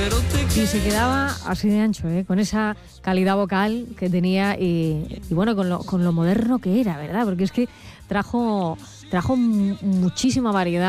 Y se quedaba así de ancho, con esa calidad vocal que tenía y bueno, con lo moderno que era, ¿verdad? Porque es que trajo muchísima variedad.